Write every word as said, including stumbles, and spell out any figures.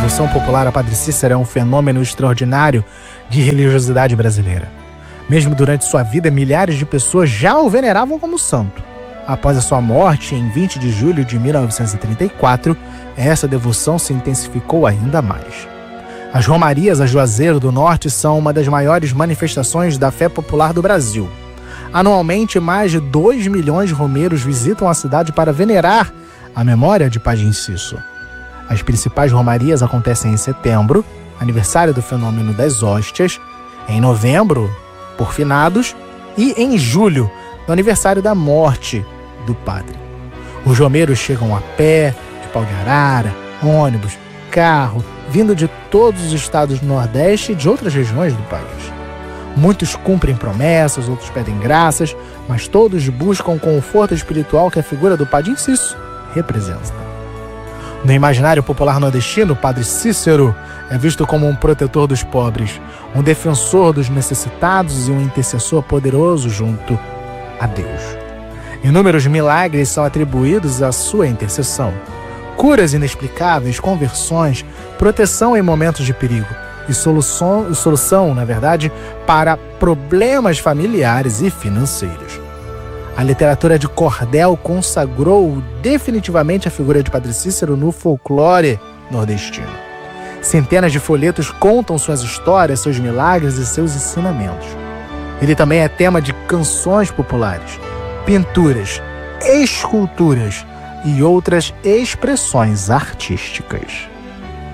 devoção popular a Padre Cícero é um fenômeno extraordinário de religiosidade brasileira. Mesmo durante sua vida, milhares de pessoas já o veneravam como santo. Após a sua morte, em vinte de julho de mil novecentos e trinta e quatro, essa devoção se intensificou ainda mais. As romarias a Juazeiro do Norte são uma das maiores manifestações da fé popular do Brasil. Anualmente, mais de dois milhões de romeiros visitam a cidade para venerar a memória de Padre Cícero. As principais romarias acontecem em setembro, aniversário do fenômeno das hóstias, em novembro, por finados, e em julho, no aniversário da morte do padre. Os romeiros chegam a pé, de pau de arara, ônibus, carro, vindo de todos os estados do Nordeste e de outras regiões do país. Muitos cumprem promessas, outros pedem graças, mas todos buscam o conforto espiritual que a figura do Padre Cícero representa. No imaginário popular nordestino, o Padre Cícero é visto como um protetor dos pobres, um defensor dos necessitados e um intercessor poderoso junto a Deus. Inúmeros milagres são atribuídos à sua intercessão. Curas inexplicáveis, conversões, proteção em momentos de perigo e solução, solução, na verdade, para problemas familiares e financeiros. A literatura de cordel consagrou definitivamente a figura de Padre Cícero no folclore nordestino. Centenas de folhetos contam suas histórias, seus milagres e seus ensinamentos. Ele também é tema de canções populares, pinturas, esculturas e outras expressões artísticas.